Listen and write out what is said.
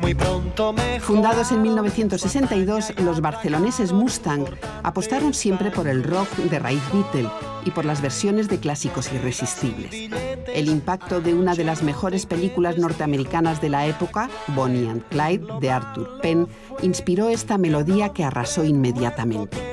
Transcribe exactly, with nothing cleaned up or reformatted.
Fundados en mil novecientos sesenta y dos, los barceloneses Mustang apostaron siempre por el rock de raíz Beatle y por las versiones de clásicos irresistibles. El impacto de una de las mejores películas norteamericanas de la época, Bonnie and Clyde, de Arthur Penn, inspiró esta melodía que arrasó inmediatamente.